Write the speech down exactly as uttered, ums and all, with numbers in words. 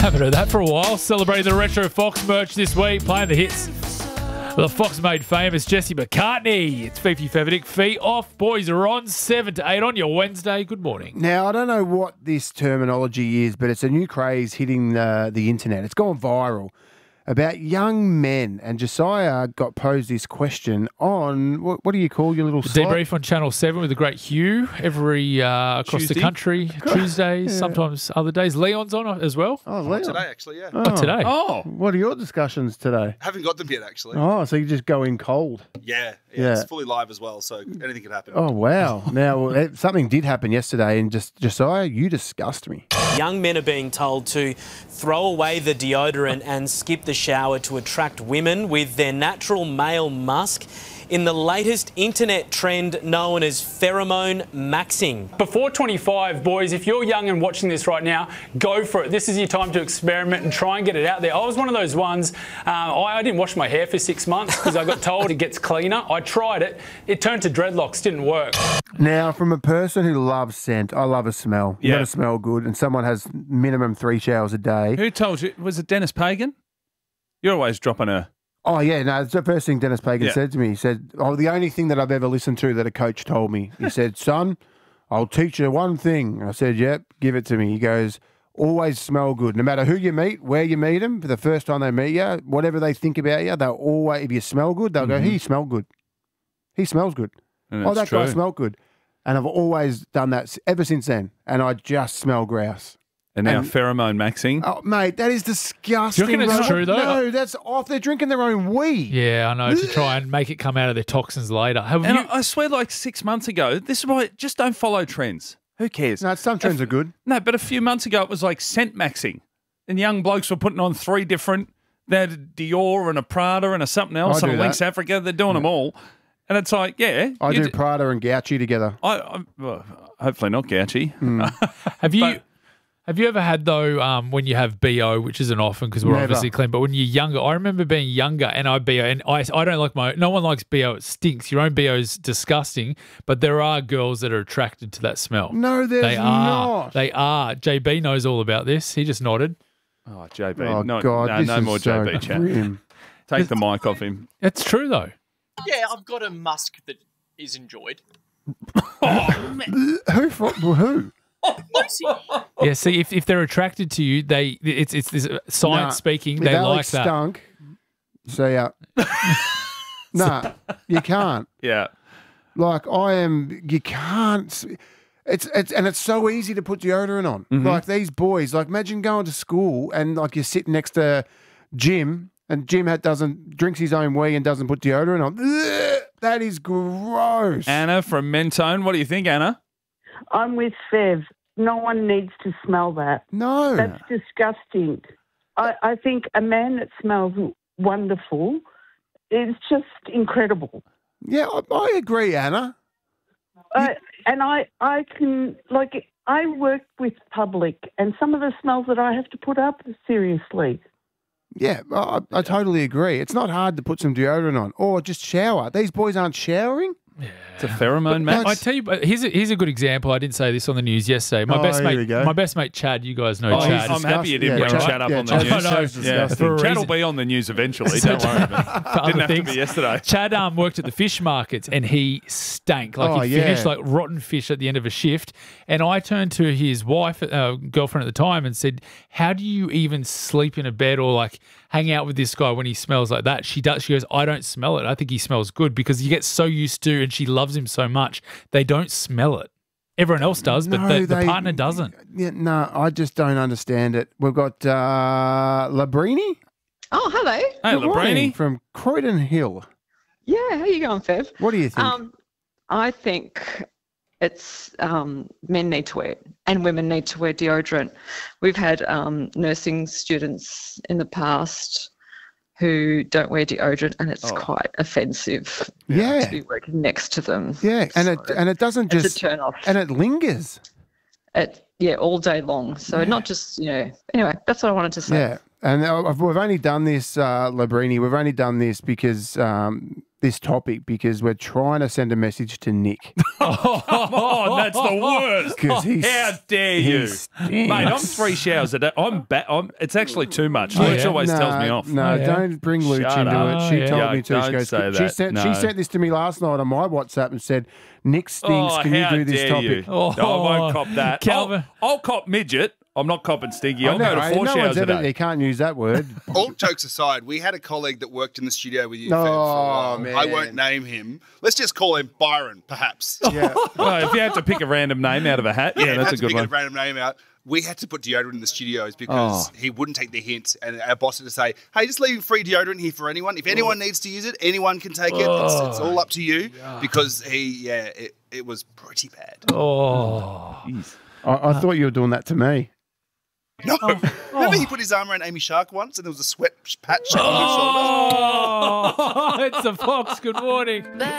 Haven't heard that for a while. Celebrating the Retro Fox merch this week, playing the hits. The Fox made famous Jesse McCartney. It's Fifi Feverdick. Fee off. Boys are on seven to eight on your Wednesday. Good morning. Now, I don't know what this terminology is, but it's a new craze hitting the, the internet. It's gone viral about young men. And Josiah got posed this question on, what, what do you call your little slot? Debrief on Channel seven with the great Hugh every uh, across Tuesday. the country. Tuesdays, Yeah. sometimes other days. Leon's on as well. Oh, Leon. Today, actually, yeah. Oh, today. Oh, What are your discussions today? Haven't got them yet, actually. Oh, so you just go in cold. Yeah, yeah, Yeah. It's fully live as well, so anything could happen. Oh, wow. Now, well, it- something did happen yesterday, and just Josiah, you disgust me. Young men are being told to throw away the deodorant and skip the shower to attract women with their natural male musk in the latest internet trend known as pheromone maxing. Before twenty-five, boys, if you're young and watching this right now, go for it. This is your time to experiment and try and get it out there. I was one of those ones, uh, I, I didn't wash my hair for six months because I got told it gets cleaner. I tried it. It turned to dreadlocks, didn't work. Now, from a person who loves scent, I love a smell. You Yeah. got to smell good, and someone has minimum three showers a day. who told you? Was it Dennis Pagan? You're always dropping a. Oh, yeah, no, it's the first thing Dennis Pagan Yeah. said to me. He said, oh, the only thing that I've ever listened to that a coach told me, he said, son, I'll teach you one thing. And I said, yep, give it to me. He goes, always smell good. No matter who you meet, where you meet them, for the first time they meet you, whatever they think about you, they'll always, if you smell good, they'll go, he smell good. He smells good. And Oh, it's that guy true. smelled good. And I've always done that s- ever since then. And I just smell grouse. And now and- pheromone maxing. Oh, mate, that is disgusting. Do you reckon it's bro. true, though? No, that's off. They're drinking their own weed. Yeah, I know, to try and make it come out of their toxins later. Have And you, I, I swear, like six months ago, this is why just don't follow trends. Who cares? No, some trends are good. No, but a few months ago, it was like scent maxing. And young blokes were putting on three different, they had a Dior and a Prada and a something else, I some do Lynx that. Africa. They're doing them all. And it's like, yeah. I you do d- Prada and Gouchy together. I, I, well, hopefully not Gouchy. have you But- have you ever had, though, um, when you have B O, which isn't often because we're Never. obviously clean, but when you're younger, I remember being younger and I B O, and I, I don't like my, no one likes B O, it stinks. Your own B O is disgusting, but there are girls that are attracted to that smell. No, there's They are. not. They are. J B knows all about this. He just nodded. Oh, J B. Oh, no, God, no, this no is more so J B chat. grim. Take the mic off him. It's true, though. Yeah, I've got a musk that is enjoyed. Who? For, who? Lucy. Yeah, see, if, if they're attracted to you, they it's it's this science Nah, speaking, if they Alex like that. stunk, so yeah. Nah, you can't. Yeah. Like I am, you can't. s- It's it's and it's so easy to put deodorant on. Mm-hmm. Like these boys, like imagine going to school and like you're sitting next to Jim, and Jim had, doesn't drinks his own wee and doesn't put deodorant on. Ugh, that is gross. Anna from Mentone. What do you think, Anna? I'm with Fev. No one needs to smell that. no, That's disgusting. I, I think a man that smells wonderful is just incredible. yeah, I, I agree, Anna. Uh, and I, I can, like, I work with public, and some of the smells that I have to put up, seriously. Yeah, I, I totally agree. It's not hard to put some deodorant on or just shower. These boys aren't showering. It's a pheromone match. I tell you, but here's a, here's a good example. I didn't say this on the news yesterday. My Oh, best here we mate, go. my best mate Chad. You guys know Oh, Chad. I'm happy you didn't Yeah, bring Chad- Chad up yeah, on the Chad- news. I know. Yeah. For a Chad will reason. be on the news eventually. Don't worry about it. For Didn't other have to things. be yesterday. Chad um, worked at the fish markets and he stank. Like Oh, he yeah. finished like rotten fish at the end of a shift. And I turned to his wife, uh, girlfriend at the time, and said, "How do you even sleep in a bed or like hang out with this guy when he smells like that?" She does. She goes, "I don't smell it. I think he smells good," because you get so used to, and she loves him so much, they don't smell it. Everyone else does, but No, the, the they- partner doesn't. Yeah, no, I just don't understand it. We've got uh, Labrini. Oh, hello. Hey, Good morning, Labrini. from Croydon Hill. Yeah, how you going, Fev? What do you think? Um, I think it's um, men need to wear it and women need to wear deodorant. We've had um, nursing students in the past who don't wear deodorant, and it's Oh. quite offensive yeah, to be working next to them. yeah, and it So and it doesn't it's just a turn off. and it lingers. It, yeah, all day long. So not just, you know, anyway, that's what I wanted to say. Yeah, and uh, we've only done this, uh, Labrini. We've only done this because um, this topic because we're trying to send a message to Nick. Oh, that's the worst. 'Cause he's- How dare he you? stinks. Mate, I'm three showers a day. I'm, ba- I'm It's actually too much. Oh, Luch yeah? always no, tells me off. No, Oh, yeah? don't bring Luch Shut into up. it. She Oh, yeah. told Yeah, me to. She don't goes, say she that. sent No. she sent this to me last night on my WhatsApp and said, Nick stinks. Oh, Can you how do this dare topic? You? Oh. No, I won't cop that. Calvin. I'll, I'll cop midget. I'm not copping stinky. I I'll know, go to right? four no showers one's a ever, day. they can't use that word. All jokes aside, we had a colleague that worked in the studio with you. Oh, for, for a while. man. I won't name him. Let's just call him Byron, perhaps. Yeah. Well, if you have to pick a random name out of a hat, yeah, Yeah, that's had a to good pick one. a random name out. We had to put deodorant in the studios because Oh. he wouldn't take the hint, and our boss had to say, "Hey, just leave free deodorant here for anyone. If anyone needs to use it, anyone can take it. It's, it's all up to you." Because he, yeah, it, it was pretty bad. Oh. I, I thought you were doing that to me. No, remember he put his arm around Amy Shark once, and there was a sweat patch on his shoulder. Oh, it's a fox. Good morning.